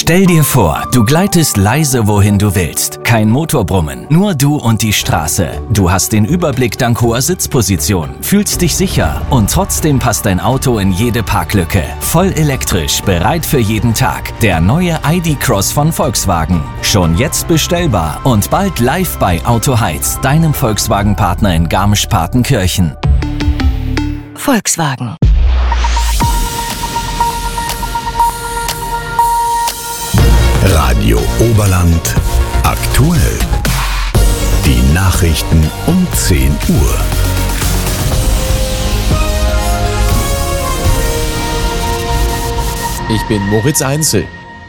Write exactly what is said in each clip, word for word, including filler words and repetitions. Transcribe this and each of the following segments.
Stell dir vor, du gleitest leise wohin du willst. Kein Motorbrummen, nur du und die Straße. Du hast den Überblick dank hoher Sitzposition, fühlst dich sicher und trotzdem passt dein Auto in jede Parklücke. Voll elektrisch, bereit für jeden Tag. Der neue I D Cross von Volkswagen. Schon jetzt bestellbar und bald live bei Auto Heiz, deinem Volkswagen-Partner in Garmisch-Partenkirchen. Volkswagen. Radio Oberland aktuell. Die Nachrichten um zehn Uhr. Ich bin Moritz Einzel.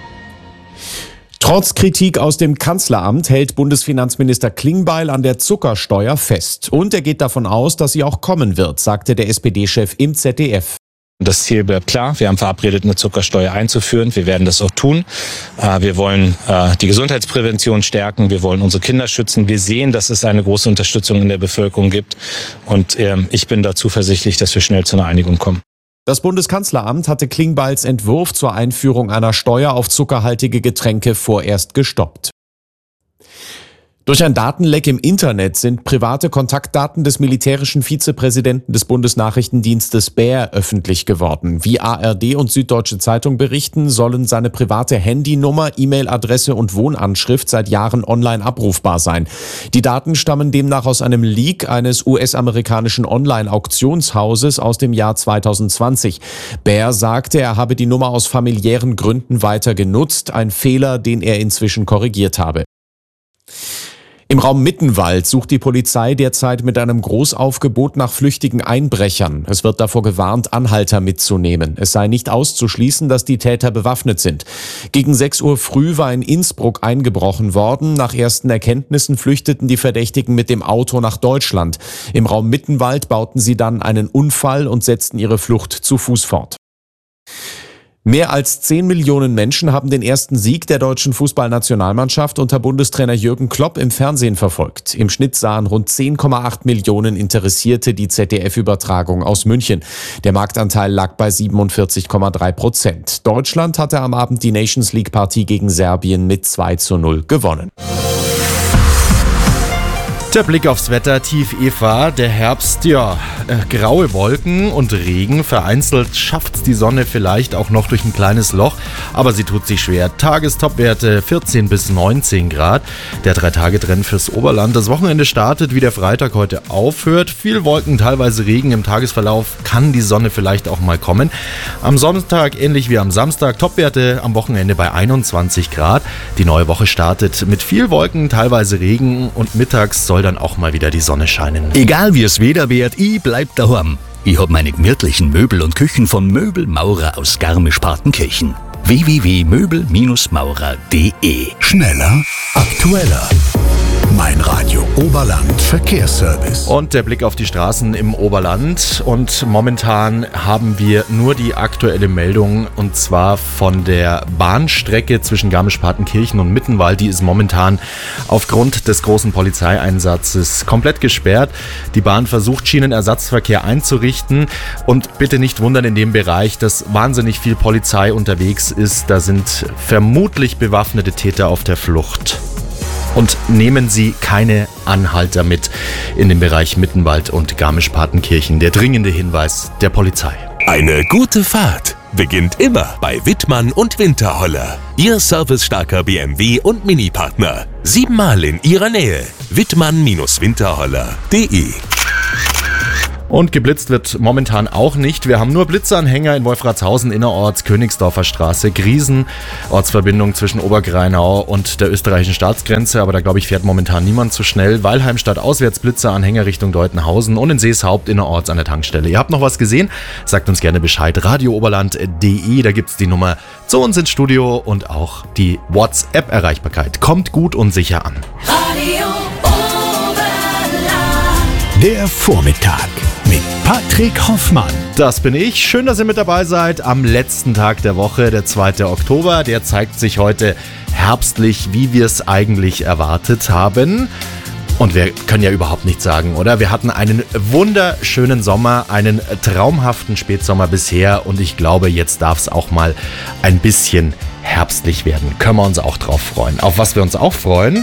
Trotz Kritik aus dem Kanzleramt hält Bundesfinanzminister Klingbeil an der Zuckersteuer fest. Und er geht davon aus, dass sie auch kommen wird, sagte der S P D-Chef im Z D F. Das Ziel bleibt klar. Wir haben verabredet, eine Zuckersteuer einzuführen. Wir werden das auch tun. Wir wollen die Gesundheitsprävention stärken. Wir wollen unsere Kinder schützen. Wir sehen, dass es eine große Unterstützung in der Bevölkerung gibt. Und ich bin da zuversichtlich, dass wir schnell zu einer Einigung kommen. Das Bundeskanzleramt hatte Klingbeils Entwurf zur Einführung einer Steuer auf zuckerhaltige Getränke vorerst gestoppt. Durch ein Datenleck im Internet sind private Kontaktdaten des militärischen Vizepräsidenten des Bundesnachrichtendienstes B E R öffentlich geworden. Wie A R D und Süddeutsche Zeitung berichten, sollen seine private Handynummer, E-Mail-Adresse und Wohnanschrift seit Jahren online abrufbar sein. Die Daten stammen demnach aus einem Leak eines U S-amerikanischen Online-Auktionshauses aus dem Jahr zweitausendzwanzig. B E R sagte, er habe die Nummer aus familiären Gründen weiter genutzt, ein Fehler, den er inzwischen korrigiert habe. Im Raum Mittenwald sucht die Polizei derzeit mit einem Großaufgebot nach flüchtigen Einbrechern. Es wird davor gewarnt, Anhalter mitzunehmen. Es sei nicht auszuschließen, dass die Täter bewaffnet sind. Gegen sechs Uhr früh war in Innsbruck eingebrochen worden. Nach ersten Erkenntnissen flüchteten die Verdächtigen mit dem Auto nach Deutschland. Im Raum Mittenwald bauten sie dann einen Unfall und setzten ihre Flucht zu Fuß fort. Mehr als zehn Millionen Menschen haben den ersten Sieg der deutschen Fußballnationalmannschaft unter Bundestrainer Jürgen Klopp im Fernsehen verfolgt. Im Schnitt sahen rund zehn Komma acht Millionen Interessierte die Z D F-Übertragung aus München. Der Marktanteil lag bei siebenundvierzig Komma drei Prozent. Deutschland hatte am Abend die Nations League-Partie gegen Serbien mit zwei zu null gewonnen. Der Blick aufs Wetter, tief Eva, der Herbst, ja, äh, graue Wolken und Regen, vereinzelt schafft's die Sonne vielleicht auch noch durch ein kleines Loch, aber sie tut sich schwer. Tagestopwerte vierzehn bis neunzehn Grad, der Drei-Tage-Trend fürs Oberland. Das Wochenende startet, wie der Freitag heute aufhört. Viel Wolken, teilweise Regen im Tagesverlauf, kann die Sonne vielleicht auch mal kommen. Am Sonntag, ähnlich wie am Samstag, Topwerte am Wochenende bei einundzwanzig Grad. Die neue Woche startet mit viel Wolken, teilweise Regen und mittags soll dann auch mal wieder die Sonne scheinen. Egal wie es Wetter wird, ich bleib daheim. Ich hab meine gemütlichen Möbel und Küchen von Möbelmaurer aus Garmisch-Partenkirchen. w w w punkt möbel maurer punkt d e. Schneller, aktueller. Mein Radio Oberland Verkehrsservice. Und der Blick auf die Straßen im Oberland. Und momentan haben wir nur die aktuelle Meldung, und zwar von der Bahnstrecke zwischen Garmisch-Partenkirchen und Mittenwald. Die ist momentan aufgrund des großen Polizeieinsatzes komplett gesperrt. Die Bahn versucht, Schienenersatzverkehr einzurichten. Und bitte nicht wundern in dem Bereich, dass wahnsinnig viel Polizei unterwegs ist. Da sind vermutlich bewaffnete Täter auf der Flucht. Und nehmen Sie keine Anhalter mit in den Bereich Mittenwald und Garmisch-Partenkirchen. Der dringende Hinweis der Polizei. Eine gute Fahrt beginnt immer bei Wittmann und Winterholler. Ihr servicestarker B M W und Mini-Partner. Siebenmal in Ihrer Nähe. Wittmann Winterholler punkt d e. Und geblitzt wird momentan auch nicht. Wir haben nur Blitzanhänger in Wolfratshausen innerorts, Königsdorfer Straße, Griesen, Ortsverbindung zwischen Obergreinau und der österreichischen Staatsgrenze. Aber da, glaube ich, fährt momentan niemand zu schnell. Weilheim stadtauswärts Blitzanhänger Richtung Deutenhausen und in Seeshaupt innerorts an der Tankstelle. Ihr habt noch was gesehen? Sagt uns gerne Bescheid. radio oberland punkt d e, da gibt's die Nummer zu uns ins Studio und auch die WhatsApp-Erreichbarkeit. Kommt gut und sicher an. Radio Oberland. Der Vormittag mit Patrick Hoffmann. Das bin ich. Schön, dass ihr mit dabei seid. Am letzten Tag der Woche, der zweite Oktober. Der zeigt sich heute herbstlich, wie wir es eigentlich erwartet haben. Und wir können ja überhaupt nichts sagen, oder? Wir hatten einen wunderschönen Sommer, einen traumhaften Spätsommer bisher. Und ich glaube, jetzt darf es auch mal ein bisschen herbstlich werden. Können wir uns auch drauf freuen. Auf was wir uns auch freuen,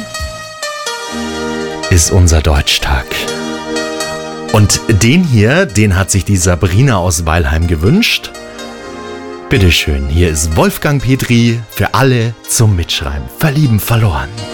ist unser Deutschtag. Und den hier, den hat sich die Sabrina aus Weilheim gewünscht. Bitteschön, hier ist Wolfgang Petri für alle zum Mitschreiben. Verlieben verloren.